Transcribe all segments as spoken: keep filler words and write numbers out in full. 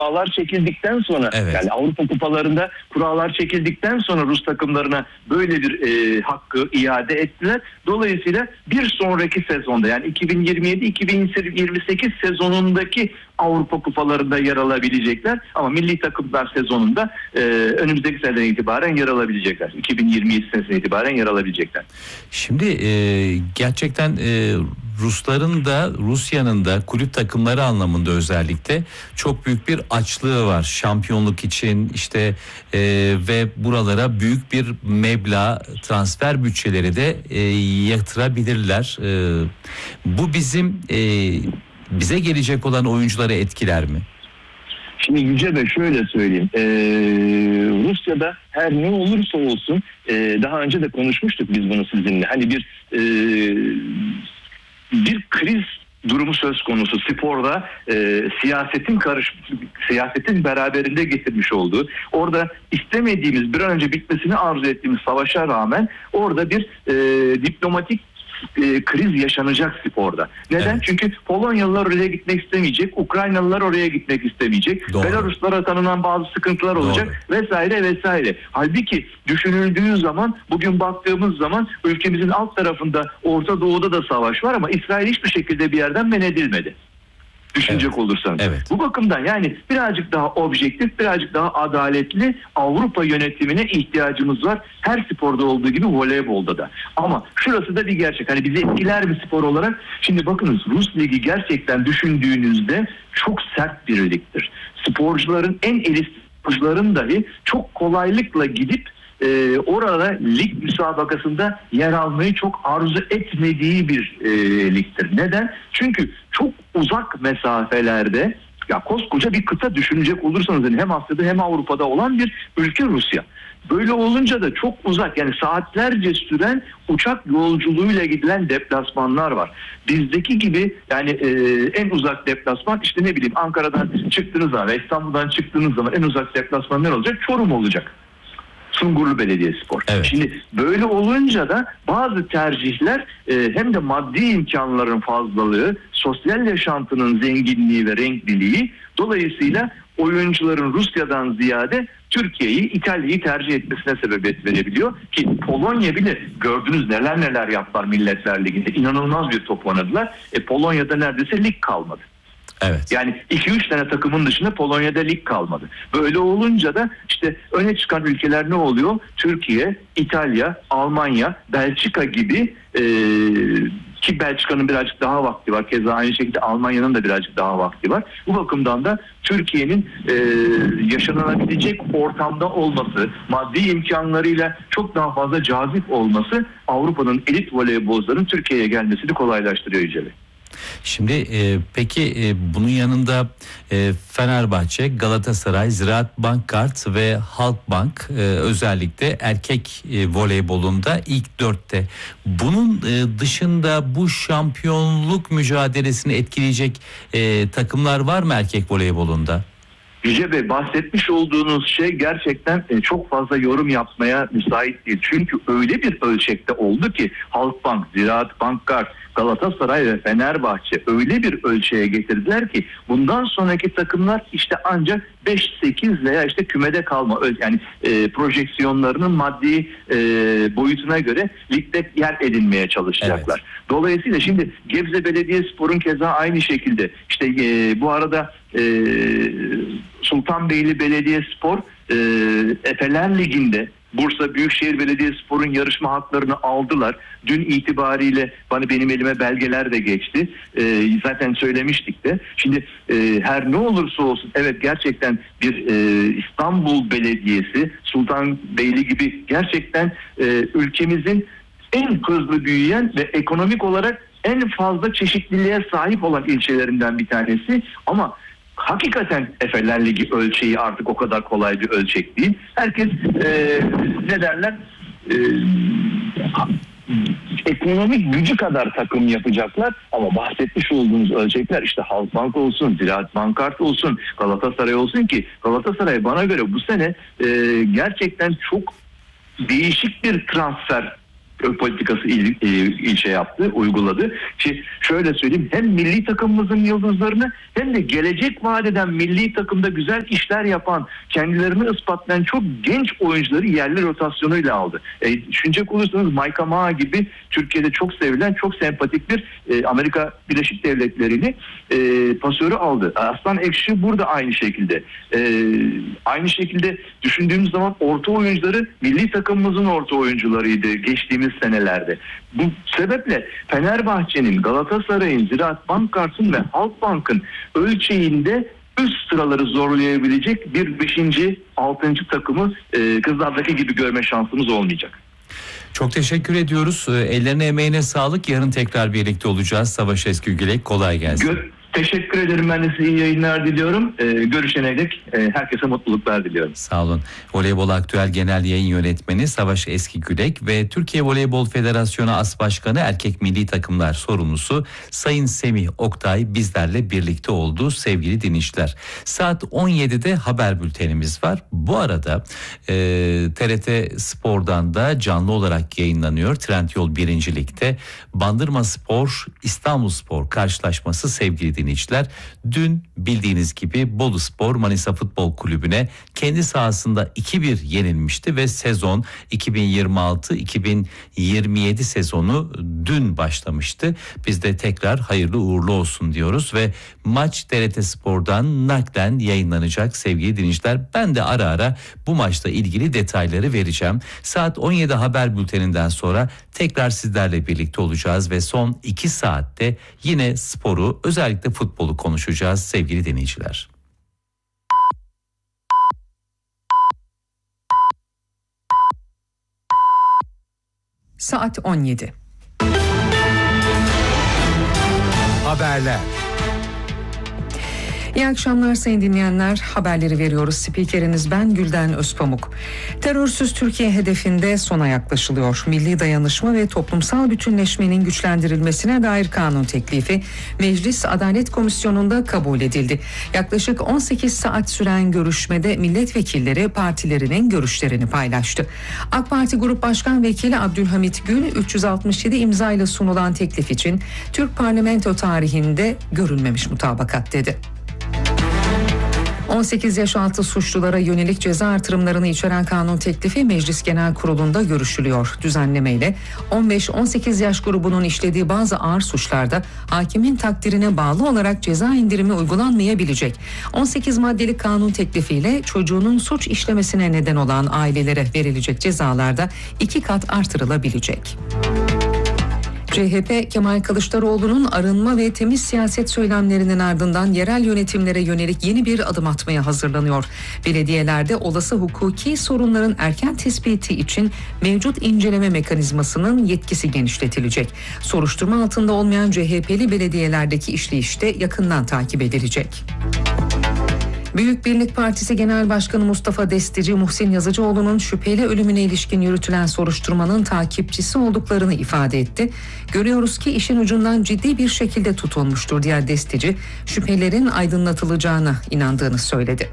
kurallar çekildikten sonra evet. yani Avrupa kupalarında kurallar çekildikten sonra Rus takımlarına böyle bir e, hakkı iade ettiler. Dolayısıyla bir sonraki sezonda yani iki bin yirmi yedi iki bin yirmi sekiz sezonundaki Avrupa kupalarında yer alabilecekler ama milli takımlar sezonunda e, önümüzdeki seneden itibaren yer alabilecekler. iki bin yirmi yedi senesinden itibaren yer alabilecekler. Şimdi e, gerçekten e, Rusların da Rusya'nın da kulüp takımları anlamında özellikle çok büyük bir açlığı var şampiyonluk için işte e, ve buralara büyük bir meblağ transfer bütçeleri de e, yatırabilirler. E, bu bizim e, bize gelecek olan oyuncuları etkiler mi? Şimdi Yüce Bey şöyle söyleyeyim. Ee, Rusya'da her ne olursa olsun e, daha önce de konuşmuştuk biz bunu sizinle. Hani bir e, bir kriz durumu söz konusu sporda e, siyasetin karış siyasetin beraberinde getirmiş olduğu orada istemediğimiz bir an önce bitmesini arzu ettiğimiz savaşa rağmen orada bir e, diplomatik E, kriz yaşanacak sporda. Neden? Evet. Çünkü Polonyalılar oraya gitmek istemeyecek, Ukraynalılar oraya gitmek istemeyecek, Doğru. Belaruslara tanınan bazı sıkıntılar olacak Doğru. vesaire vesaire. Halbuki düşünüldüğü zaman bugün baktığımız zaman ülkemizin alt tarafında Orta Doğu'da da savaş var ama İsrail hiçbir şekilde bir yerden men edilmedi. Düşünecek evet. olursanız. Evet. Bu bakımdan yani birazcık daha objektif, birazcık daha adaletli Avrupa yönetimine ihtiyacımız var. Her sporda olduğu gibi voleybolda da. Ama şurası da bir gerçek. Hani bizi etkiler mi spor olarak? Şimdi bakınız Rus Ligi gerçekten düşündüğünüzde çok sert bir ligdir. Sporcuların en elit sporcuların dahi çok kolaylıkla gidip Ee, orada lig müsabakasında yer almayı çok arzu etmediği bir e, ligdir. Neden? Çünkü çok uzak mesafelerde ya koskoca bir kıta düşünecek olursanız yani hem Asya'da hem Avrupa'da olan bir ülke Rusya. Böyle olunca da çok uzak yani saatlerce süren uçak yolculuğuyla gidilen deplasmanlar var. Bizdeki gibi yani e, en uzak deplasman işte ne bileyim Ankara'dan çıktığınız zaman ve İstanbul'dan çıktığınız zaman en uzak deplasman ne olacak? Çorum olacak. Sungurlu Belediyespor. Evet. Şimdi böyle olunca da bazı tercihler e, hem de maddi imkanların fazlalığı, sosyal yaşantının zenginliği ve renkliliği dolayısıyla oyuncuların Rusya'dan ziyade Türkiye'yi, İtalya'yı tercih etmesine sebebiyet verebiliyor ki Polonya bile gördünüz neler neler yaptılar Milletler Ligi'nde. İnanılmaz bir top oynadılar. E, Polonya'da neredeyse lig kalmadı. Evet. Yani iki üç tane takımın dışında Polonya'da lig kalmadı. Böyle olunca da işte öne çıkan ülkeler ne oluyor? Türkiye, İtalya, Almanya, Belçika gibi e, ki Belçika'nın birazcık daha vakti var. Keza aynı şekilde Almanya'nın da birazcık daha vakti var. Bu bakımdan da Türkiye'nin e, yaşanılabilecek ortamda olması, maddi imkanlarıyla çok daha fazla cazip olması Avrupa'nın elit voleybolcuların Türkiye'ye gelmesini kolaylaştırıyor Yüce Bey. Şimdi e, peki e, bunun yanında e, Fenerbahçe, Galatasaray, Ziraat Bankart ve Halkbank e, özellikle erkek e, voleybolunda ilk dörtte. Bunun e, dışında bu şampiyonluk mücadelesini etkileyecek e, takımlar var mı erkek voleybolunda? Yüce Bey bahsetmiş olduğunuz şey gerçekten çok fazla yorum yapmaya müsait değil. Çünkü öyle bir ölçekte oldu ki Halkbank, Ziraat Bankart, Galatasaray ve Fenerbahçe öyle bir ölçeğe getirdiler ki bundan sonraki takımlar işte ancak beş sekiz veya işte kümede kalma yani e, projeksiyonlarının maddi e, boyutuna göre ligde yer edinmeye çalışacaklar. Evet. Dolayısıyla şimdi Gebze Belediyespor'un keza aynı şekilde işte e, bu arada e, Sultanbeyli Belediyespor e, Efeler Ligi'nde Bursa Büyükşehir Belediyespor'un yarışma haklarını aldılar. Dün itibariyle bana benim elime belgeler de geçti. Ee, zaten söylemiştik de. Şimdi e, her ne olursa olsun evet gerçekten bir e, İstanbul Belediyesi, Sultanbeyli gibi gerçekten e, ülkemizin en hızlı büyüyen ve ekonomik olarak en fazla çeşitliliğe sahip olan ilçelerinden bir tanesi. Ama hakikaten Efeler Ligi ölçeği artık o kadar kolay bir ölçek değil. Herkes e, ne derler e, ekonomik gücü kadar takım yapacaklar ama bahsetmiş olduğunuz ölçekler işte Halkbank olsun, Ziraat Bankart olsun, Galatasaray olsun ki Galatasaray bana göre bu sene e, gerçekten çok değişik bir transfer politikası il, il şey yaptı, uyguladı. Ki şöyle söyleyeyim, hem milli takımımızın yıldızlarını hem de gelecek vadeden milli takımda güzel işler yapan, kendilerini ispatlayan çok genç oyuncuları yerli rotasyonuyla aldı. E, düşünecek olursanız Mike Maa gibi Türkiye'de çok sevilen, çok sempatik bir e, Amerika Birleşik Devletleri'ni e, pasörü aldı. Aslan Ekşi burada aynı şekilde. E, aynı şekilde düşündüğümüz zaman orta oyuncuları milli takımımızın orta oyuncularıydı geçtiğimiz senelerde. Bu sebeple Fenerbahçe'nin, Galatasaray'ın, Ziraat Bankars'ın ve Halkbank'ın ölçeğinde üst sıraları zorlayabilecek bir beşinci, altıncı takımı e, kızlardaki gibi görme şansımız olmayacak. Çok teşekkür ediyoruz. Ellerine emeğine sağlık. Yarın tekrar birlikte olacağız. Savaş Eskigülek, kolay gelsin. Gö- Teşekkür ederim. Ben de size iyi yayınlar diliyorum. Ee, görüşene dek e, herkese mutluluklar diliyorum. Sağ olun. Voleybol Aktüel Genel Yayın Yönetmeni Savaş Eskigülek ve Türkiye Voleybol Federasyonu As Başkanı Erkek Milli Takımlar Sorumlusu Sayın Semih Oktay bizlerle birlikte oldu sevgili dinleyiciler. Saat on yedide haber bültenimiz var. Bu arada e, T R T Spor'dan da canlı olarak yayınlanıyor. Trendyol birinci Lig'de Bandırma Spor İstanbul Spor karşılaşması sevgili dinleyiciler. Dinleyiciler, dün bildiğiniz gibi Bolu Spor Manisa Futbol Kulübü'ne kendi sahasında iki bir yenilmişti ve sezon iki bin yirmi altı iki bin yirmi yedi sezonu dün başlamıştı. Biz de tekrar hayırlı uğurlu olsun diyoruz ve maç T R T Spor'dan naklen yayınlanacak sevgili dinleyiciler. Ben de ara ara bu maçla ilgili detayları vereceğim. Saat on yedi haber bülteninden sonra tekrar sizlerle birlikte olacağız ve son iki saatte yine sporu, özellikle futbolu konuşacağız sevgili dinleyiciler. Saat on yedi. Haberler. İyi akşamlar sayın dinleyenler. Haberleri veriyoruz. Spikeriniz ben Gülden Özpamuk. Terörsüz Türkiye hedefinde sona yaklaşılıyor. Milli dayanışma ve toplumsal bütünleşmenin güçlendirilmesine dair kanun teklifi Meclis Adalet Komisyonu'nda kabul edildi. Yaklaşık on sekiz saat süren görüşmede milletvekilleri partilerinin görüşlerini paylaştı. AK Parti Grup Başkan Vekili Abdülhamit Gül üç yüz altmış yedi imzayla sunulan teklif için Türk parlamento tarihinde görülmemiş mutabakat dedi. on sekiz yaş altı suçlulara yönelik ceza artırımlarını içeren kanun teklifi Meclis Genel Kurulu'nda görüşülüyor. Düzenlemeyle on beş on sekiz yaş grubunun işlediği bazı ağır suçlarda hakimin takdirine bağlı olarak ceza indirimi uygulanmayabilecek. on sekiz maddelik kanun teklifiyle çocuğunun suç işlemesine neden olan ailelere verilecek cezalarda iki kat artırılabilecek. C H P, Kemal Kılıçdaroğlu'nun arınma ve temiz siyaset söylemlerinin ardından yerel yönetimlere yönelik yeni bir adım atmaya hazırlanıyor. Belediyelerde olası hukuki sorunların erken tespiti için mevcut inceleme mekanizmasının yetkisi genişletilecek. Soruşturma altında olmayan C H P'li belediyelerdeki işleyiş de yakından takip edilecek. Büyük Birlik Partisi Genel Başkanı Mustafa Destici, Muhsin Yazıcıoğlu'nun şüpheli ölümüne ilişkin yürütülen soruşturmanın takipçisi olduklarını ifade etti. Görüyoruz ki işin ucundan ciddi bir şekilde tutulmuştur diyen Destici, şüphelerin aydınlatılacağına inandığını söyledi.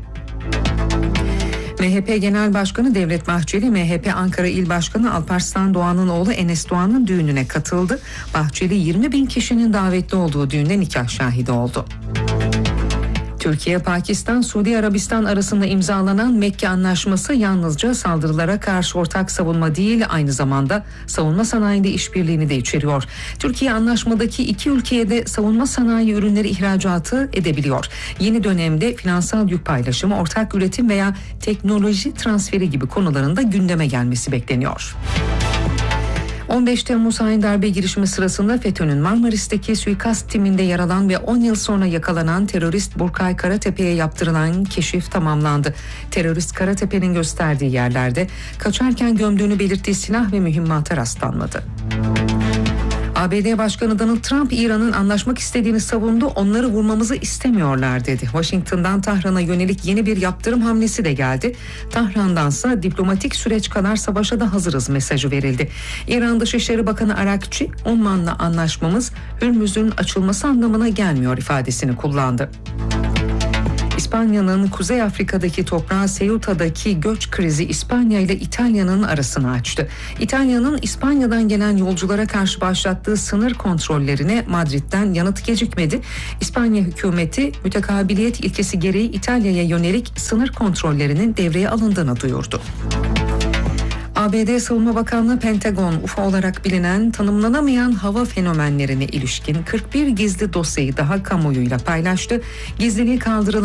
M H P Genel Başkanı Devlet Bahçeli, M H P Ankara İl Başkanı Alparslan Doğan'ın oğlu Enes Doğan'ın düğününe katıldı. Bahçeli yirmi bin kişinin davetli olduğu düğünde nikah şahidi oldu. Türkiye, Pakistan, Suudi Arabistan arasında imzalanan Mekke Anlaşması yalnızca saldırılara karşı ortak savunma değil, aynı zamanda savunma sanayinde işbirliğini de içeriyor. Türkiye anlaşmadaki iki ülkeye de savunma sanayi ürünleri ihracatı edebiliyor. Yeni dönemde finansal yük paylaşımı, ortak üretim veya teknoloji transferi gibi konularında gündeme gelmesi bekleniyor. on beş Temmuz hain darbe girişimi sırasında FETÖ'nün Marmaris'teki suikast timinde yer alan ve on yıl sonra yakalanan terörist Burkay Karatepe'ye yaptırılan keşif tamamlandı. Terörist Karatepe'nin gösterdiği yerlerde kaçarken gömdüğünü belirttiği silah ve mühimmata rastlanmadı. A B D Başkanı Donald Trump, İran'ın anlaşmak istediğini savundu, onları vurmamızı istemiyorlar dedi. Washington'dan Tahran'a yönelik yeni bir yaptırım hamlesi de geldi. Tahran'dansa diplomatik süreç kadar savaşa da hazırız mesajı verildi. İran Dışişleri Bakanı Arakçi, Umman'la anlaşmamız Hürmüz'ün açılması anlamına gelmiyor ifadesini kullandı. İspanya'nın Kuzey Afrika'daki toprağı Ceuta'daki göç krizi İspanya ile İtalya'nın arasını açtı. İtalya'nın İspanya'dan gelen yolculara karşı başlattığı sınır kontrollerine Madrid'den yanıt gecikmedi. İspanya hükümeti mütekabiliyet ilkesi gereği İtalya'ya yönelik sınır kontrollerinin devreye alındığını duyurdu. A B D Savunma Bakanlığı Pentagon, U F O olarak bilinen tanımlanamayan hava fenomenlerine ilişkin kırk bir gizli dosyayı daha kamuoyuyla paylaştı. Gizliliği kaldırılan